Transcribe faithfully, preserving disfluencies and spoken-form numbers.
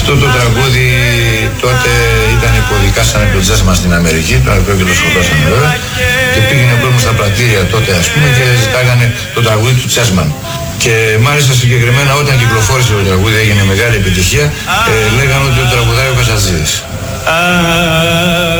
Αυτό το τραγούδι τότε ήταν υποδικάσανε το τζάσμα στην Αμερική, το οποίο και το σκοτώσανε βέβαια, και πήγαινε ο κόσμος στα πρατήρια τότε ας πούμε και ζητάγανε το τραγούδι του Τσέσμαν. Και μάλιστα συγκεκριμένα όταν κυκλοφόρησε το τραγούδι, έγινε μεγάλη επιτυχία, ε, λέγανε ότι το τραγουδάει ο Καζατζίδης.